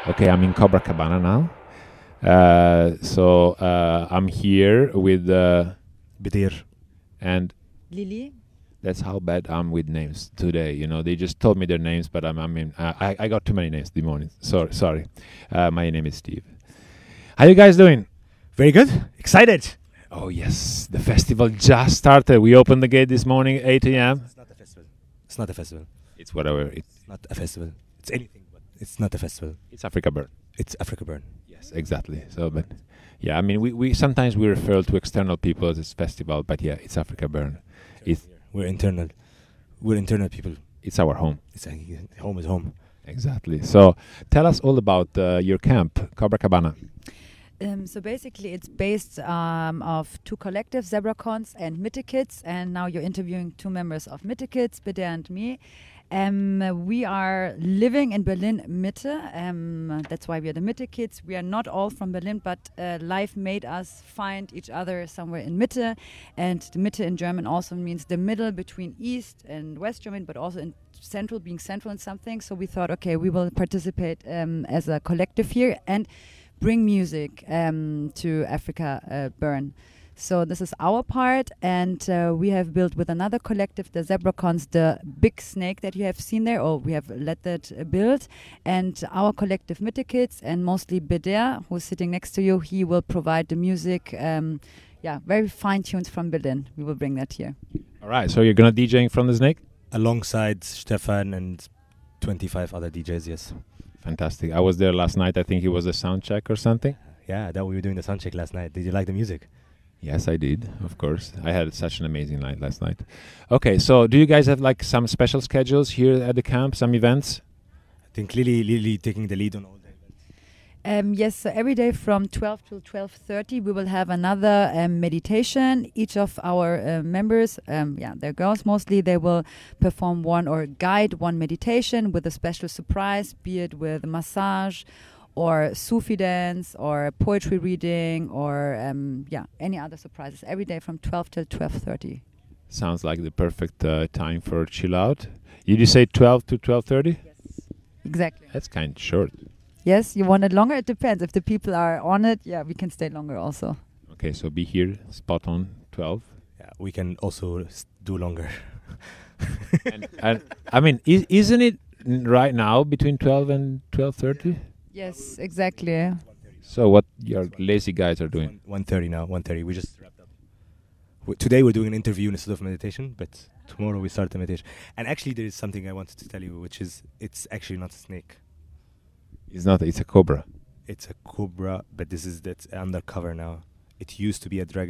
Okay, I'm in Copacabana now. So I'm here with Bidir. and Lily? that's how bad I'm with names today. You know, they just told me their names, but I got too many names this morning. Sorry. My name is Steve. How you guys doing? Very good. Excited. Oh yes, the festival just started. We opened the gate this morning, 8 a.m. It's not a festival. It's not a festival. It's whatever. It's not a festival. It's anything, but it's not a festival. It's Africa Burn. It's Africa Burn. Yes, exactly. So, but yeah, I mean, we sometimes we refer to external people as festival, but yeah, it's Africa Burn. It's We're internal. We're internal people. it's our home. It's home is home. Exactly. So tell us all about your camp, Copacabana. So basically, it's based of two collectives, Zebracons and Mitte-Kids, and now you're interviewing two members of Mitte-Kids, Bidir and me. We are living in Berlin Mitte. That's why we are the Mitte-Kids. We are not all from Berlin, but life made us find each other somewhere in Mitte. And the Mitte in German also means the middle between East and West Germany, but also in central, being central in something. So we thought, okay, we will participate as a collective here and bring music to Africa Burn. So this is our part, and we have built with another collective, the Zebracons, the big snake that you have seen there, or we have let that build. And our collective Mitte-Kids, and mostly Bidir, who's sitting next to you, he will provide the music. Very fine tunes from Berlin. We will bring that here. All right. So you're gonna DJing from the Snake? Alongside Stefan and 25 other DJs, yes. Fantastic. I was there last night. I think it was a sound check or something. Yeah, that we were doing the sound check last night. Did you like the music? Yes, I did. Of course, I had such an amazing night last night. Okay, so do you guys have like some special schedules here at the camp? Some events? I think Lily taking the lead on all the events. Yes, so every day from 12 till 12:30 we will have another meditation. Each of our members, their girls mostly, they will perform one or guide one meditation with a special surprise, be it with a massage or Sufi dance or poetry reading or any other surprises. Every day from 12 till 12:30. Sounds like the perfect time for chill out. Did you say 12 to 12:30? Yes, exactly. That's kind of short. Yes, you want it longer? It depends. If the people are on it, we can stay longer also. Okay, so be here, spot on, 12. Yeah, we can also do longer. and I mean, isn't it right now between 12 and 12:30? Yes, exactly. So what your lazy guys are doing? 1:30 now. 1:30. We just wrapped up. Today we're doing an interview instead of meditation, but tomorrow we start the meditation. And actually, there is something I wanted to tell you, which is it's actually not a snake. It's not. It's a cobra. It's a cobra, but that's undercover now. It used to be a dragon.